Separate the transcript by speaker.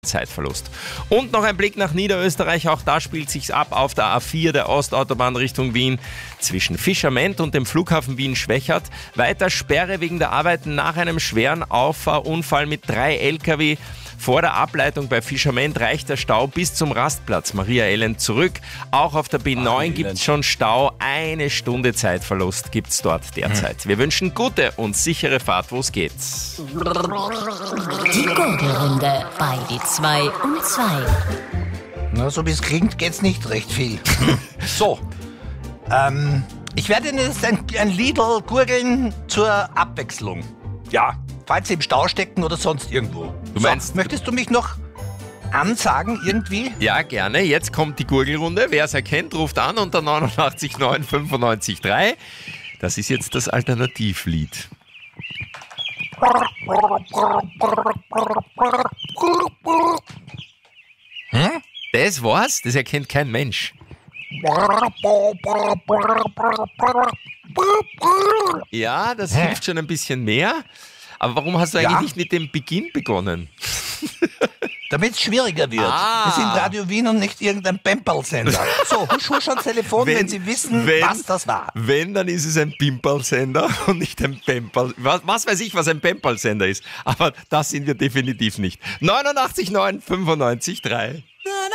Speaker 1: Zeitverlust. Und noch ein Blick nach Niederösterreich, auch da spielt sich's ab auf der A4 der Ostautobahn Richtung Wien zwischen Fischerment und dem Flughafen Wien-Schwechat. Weiter Sperre wegen der Arbeiten nach einem schweren Auffahrunfall mit 3 LKW. Vor der Ableitung bei Fischerment reicht der Stau bis zum Rastplatz Maria Ellen zurück. Auch auf der B9 gibt's schon Stau. 1 Stunde Zeitverlust gibt's dort derzeit. Wir wünschen gute und sichere Fahrt, wo es geht.
Speaker 2: Die Gurgelrunde bei die 2 und 2.
Speaker 3: Na, so wie es klingt, geht's nicht recht viel. So, ich werde Ihnen jetzt ein Liedl gurgeln zur Abwechslung. Ja, falls Sie im Stau stecken oder sonst irgendwo.
Speaker 1: Du meinst...
Speaker 3: Möchtest du mich noch ansagen irgendwie?
Speaker 1: Ja, gerne. Jetzt kommt die Gurgelrunde. Wer es erkennt, ruft an unter 89 9 95 3. Das ist jetzt das Alternativlied. Das war's? Das erkennt kein Mensch. Ja, das hilft schon ein bisschen mehr. Aber warum hast du eigentlich nicht mit dem Beginn begonnen?
Speaker 3: Damit es schwieriger wird. Wir sind Radio Wien und nicht irgendein Pemperl-Sender. So, husch ans Telefon, wenn Sie wissen, was das war.
Speaker 1: Wenn, dann ist es ein Pimperl-Sender und nicht ein Pemperl. Was weiß ich, was ein Pemperl-Sender ist. Aber das sind wir definitiv nicht. 89 9 95 3.